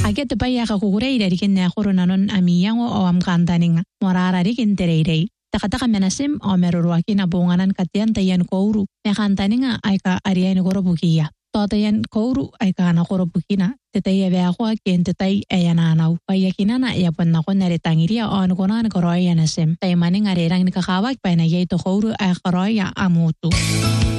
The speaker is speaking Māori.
Agete paya ka kukureira rikinne nanon amiyango o amkantaninga morara rikin tereirei. Takataka menasim o merurwaki na bunganan katian tayan kouru. Mekantaninga ay ka ariyan korobukiya. Totayan kouru ay ka na korobukina. Tetaya beakwa kien tetay ayananaw. Payakinana yapon na ko naritangiriya o anukunan koroya nasim. Taymaning arirang nikakawag pa na yay to kouru ay koroya amutu.